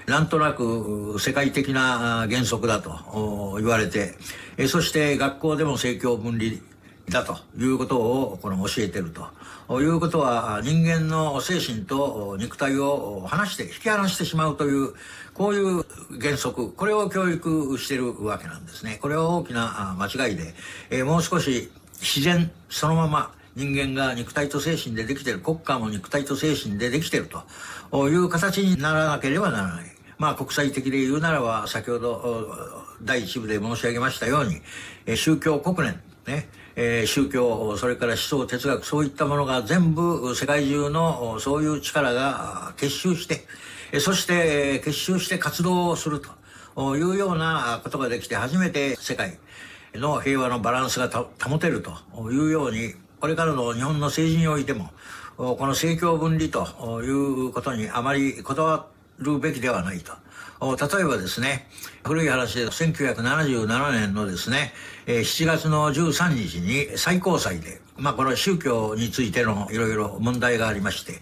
なんとなく世界的な原則だと言われて、そして学校でも政教分離だということを教えているということは、人間の精神と肉体を引き離してしまうという、こういう原則、これを教育しているわけなんですね。これは大きな間違いで、もう少し自然そのまま人間が肉体と精神でできている、国家も肉体と精神でできているという形にならなければならない。国際的で言うならば、先ほど第一部で申し上げましたように、宗教国連ね、宗教、それから思想哲学、そういったものが全部世界中のそういう力が結集して、そして結集して活動をするというようなことができて、初めて世界の平和のバランスが保てるというように、これからの日本の政治においてもこの政教分離ということにあまりこだわるべきではないと。例えばですね、古い話で1977年のですね、7月の13日に最高裁で、この宗教についてのいろいろ問題がありまして、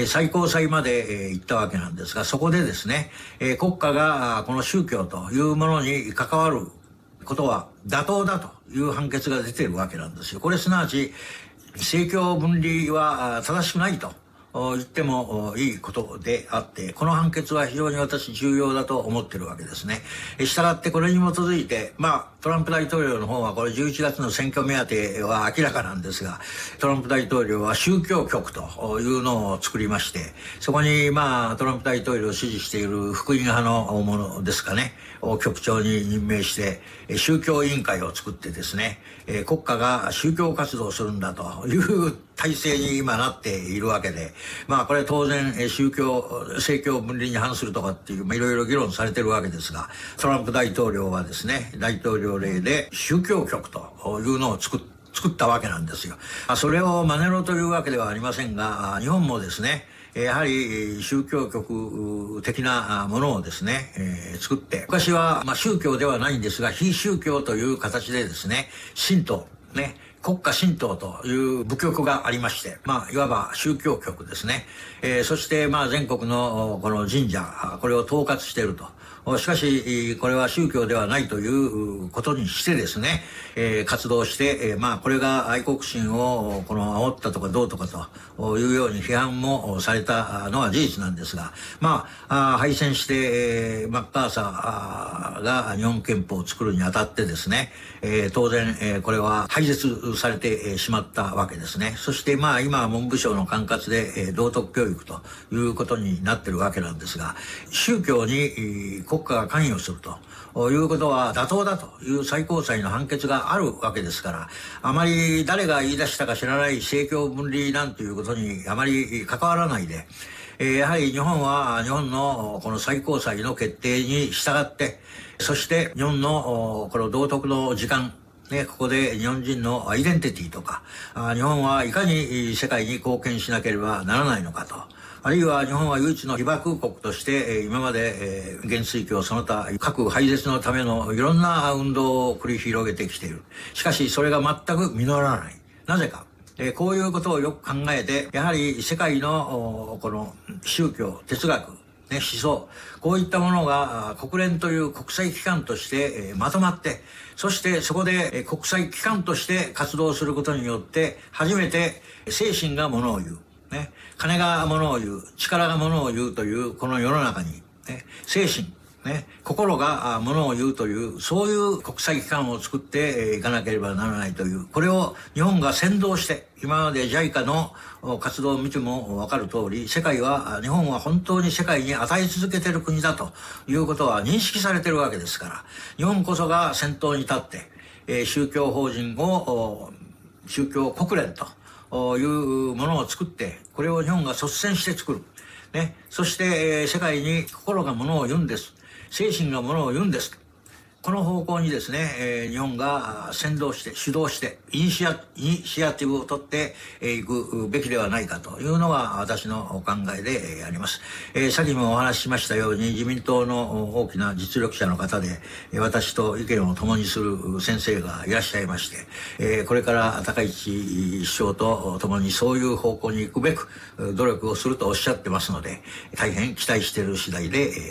最高裁まで行ったわけなんですが、そこでですね、国家がこの宗教というものに関わることは妥当だという判決が出ているわけなんですよ。これすなわち政教分離は正しくないと言ってもいいことであって、この判決は非常に私重要だと思っているわけですね。したがってこれに基づいて、トランプ大統領の方はこれ11月の選挙目当ては明らかなんですが、トランプ大統領は宗教局というのを作りまして、そこにトランプ大統領を支持している福音派のものですかね、を局長に任命して宗教委員会を作ってですね、国家が宗教活動をするんだという体制に今なっているわけで、これ当然政教分離に反するとかっていういろいろ議論されてるわけですが、トランプ大統領はですね、大統領令で宗教局というのを作ったわけなんですよ。それを真似ろというわけではありませんが、日本もですね、やはり宗教局的なものをですね、作って、昔は宗教ではないんですが、非宗教という形でですね、神道ね、国家神道という部局がありまして、いわば宗教局ですね。そして全国のこの神社、これを統括していると。しかしこれは宗教ではないということにしてですね、活動して、これが愛国心を煽ったとかどうとかというように批判もされたのは事実なんですが、敗戦して、マッカーサーが日本憲法を作るにあたってですね、当然、これは廃絶されてしまったわけですね。そして今は文部省の管轄で、道徳教育ということになってるわけなんですが、宗教に国家が関与するということは妥当だという最高裁の判決があるわけですから、あまり誰が言い出したか知らない政教分離なんていうことにあまり関わらないで、やはり日本は日本のこの最高裁の決定に従って、そして日本のこの道徳の時間ね、ここで日本人のアイデンティティとか、日本はいかに世界に貢献しなければならないのかと。あるいは日本は唯一の被爆国として今まで原水郷その他核廃絶のためのいろんな運動を繰り広げてきている。しかしそれが全く実らない。なぜか。こういうことをよく考えて、やはり世界のこの宗教、哲学、思想、こういったものが国連という国際機関としてまとまって、そしてそこで国際機関として活動することによって初めて精神がものを言う。金がものを言う、力がものを言うというこの世の中に、精神、心がものを言うという、そういう国際機関を作っていかなければならないという、これを日本が先導して、今まで JICA の活動を見ても分かる通り、日本は本当に世界に与え続けている国だということは認識されているわけですから、日本こそが先頭に立って、宗教法人を宗教国連というものを作って、これを日本が率先して作る。そして、世界に心がものを言うんです。精神がものを言うんです。この方向にですね、日本が先導して、主導して、イニシアティブを取っていくべきではないかというのが私のお考えであります。先にもお話ししましたように、自民党の大きな実力者の方で、私と意見を共にする先生がいらっしゃいまして、これから高市首相と共にそういう方向に行くべく努力をするとおっしゃってますので、大変期待している次第で